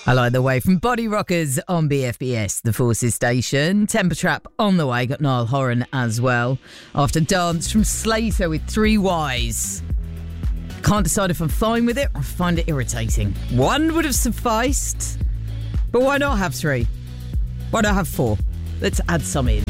I like the way from Body Rockers on BFBS, the Forces station. Temper Trap on the way, got Niall Horan as well. After Dance from Slater with 3 Ys. Can't decide if I'm fine with it or find it irritating. 1 would have sufficed, but why not have 3? Why not have 4? Let's add some in.